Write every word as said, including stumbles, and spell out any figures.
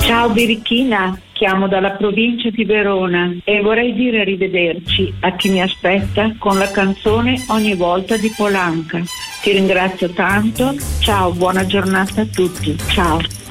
Ciao Birichina, chiamo dalla provincia di Verona e vorrei dire arrivederci a chi mi aspetta con la canzone Ogni volta di Polanca. Ti ringrazio tanto, ciao, buona giornata a tutti, ciao.